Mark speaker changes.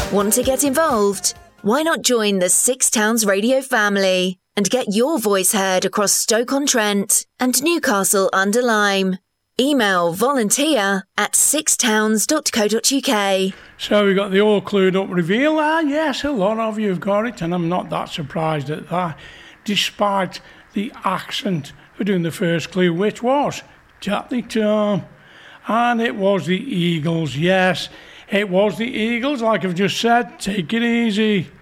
Speaker 1: Want to get involved? Why not join the Six Towns Radio family and get your voice heard across Stoke-on-Trent and Newcastle-under-Lyme? Email volunteer@sixtowns.co.uk.
Speaker 2: So we got the all clued up reveal there. Yes, a lot of you have got it, and I'm not that surprised at that, despite the accent for doing the first clue, which was Tatley Tom. And it was the Eagles, yes. It was the Eagles, like I've just said. Take it easy.